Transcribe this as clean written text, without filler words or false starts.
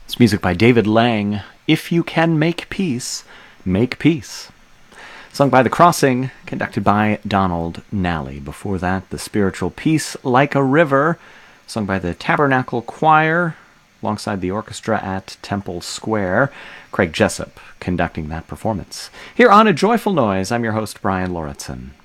It's music by David Lang. If You Can Make Peace, Make Peace. Sung by The Crossing, conducted by Donald Nally. Before that, The Spiritual Peace Like a River, sung by the Tabernacle Choir, alongside the orchestra at Temple Square. Craig Jessup conducting that performance. Here on A Joyful Noise, I'm your host, Brian Lauritsen.